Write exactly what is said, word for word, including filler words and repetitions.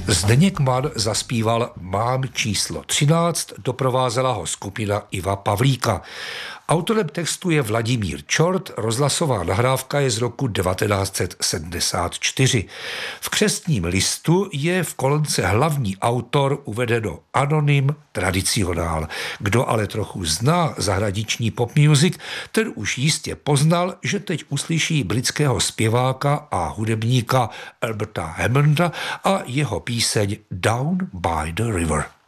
Zdeněk Mann zaspíval Mám číslo třináct, doprovázela ho skupina Iva Pavlíka. Autorem textu je Vladimír Čort, rozhlasová nahrávka je z roku devatenáct set sedmdesát čtyři. V křestním listu je v kolonce hlavní autor uvedeno anonym tradicionál. Kdo ale trochu zná zahraniční pop music, ten už jistě poznal, že teď uslyší britského zpěváka a hudebníka Alberta Hammonda a jeho píseň Down by the River.